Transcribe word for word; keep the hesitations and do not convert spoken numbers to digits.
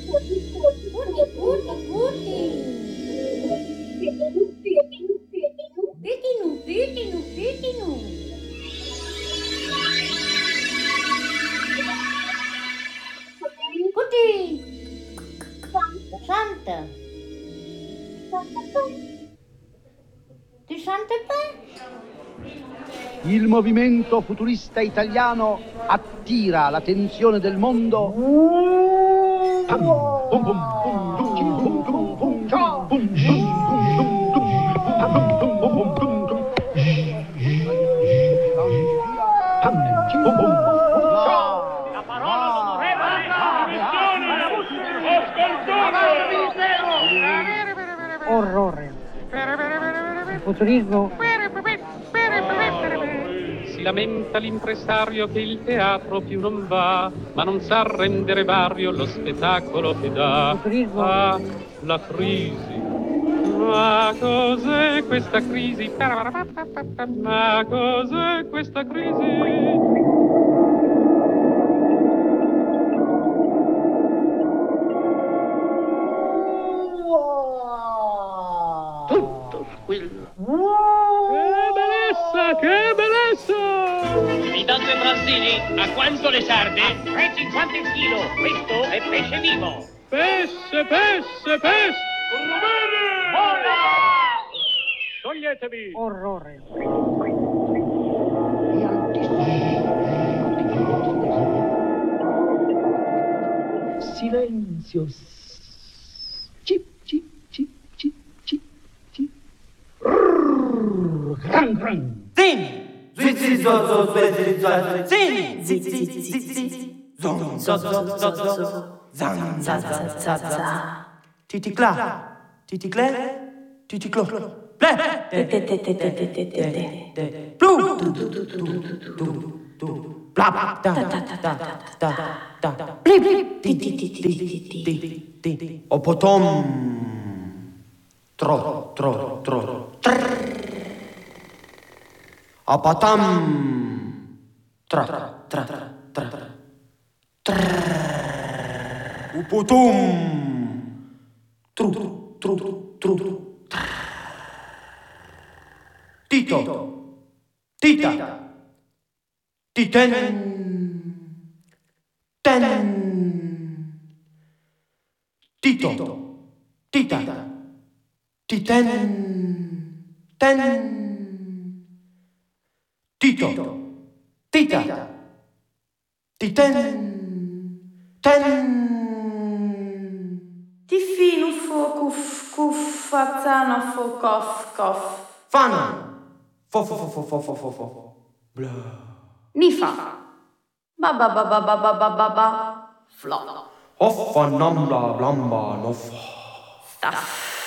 Puti, puti, puti. Pitinu, pitinu, pitinu. Puti. Santa. Di Sant'Epè? Il movimento futurista italiano attira l'attenzione del mondo. Pam, pum, pum, pum, dum, dum, pum, pum, pum, ciao, pum, dum, dum, dum, dum, pam, dum, dum, pum, pum, dum, dum. Pam, pum, pum, pum, ciao. La parola all'onorevole Commissione. Orrore. Il futurismo. Si lamenta l'impresario che il teatro più non va, ma non sa rendere vario lo spettacolo che dà. Ah, la crisi. Ma cos'è questa crisi? Ma cos'è questa crisi? Tutto squillo. Che bellezza, che bellezza! Mi dà due brassini? A quanto le sarde? A tre e cinquanta il chilo. Questo è pesce vivo. Pesce, pesce, pesce! Ora! Toglietevi! Orrore. È altissimo. Silenzio. Cip, cip, cip, cip, cip, cip. Rrrr, gran, gran. Zini! Zizi, zo, zo, zizi, zo, zini! Zizi, zizi, zizi, zo, zo, zo, zo, zo, zan, za, za, za, za. Titi cla, titi cle, titi clo. Ple! Te, te, te, te, te, te, te, te, te. Plu! Tu, tu, tu, tu, tu, tu, tu. Bla, bla, da, da, da, da, da, da, da. Pli, pli, ti, ti, ti, ti, ti, ti, ti. O potom. Tro, tro, tro. Trrr. Apatam. Tra, tra, tra, tra. Trrr. Uputum. Tru, tru, tru, tru. Trrr. Tito. Tita. Titen. Ten. Tito. Tita. Titen. Ten. Tito, tita, titen, ten. Tifino fo kuf kuf fatano fo kof kof. Fano, fo fo fo fo fo fo fo fo. Bla. Nifa. Ba ba ba ba ba ba ba ba ba. Flo. Hoffa nambla blamba nof. Staff.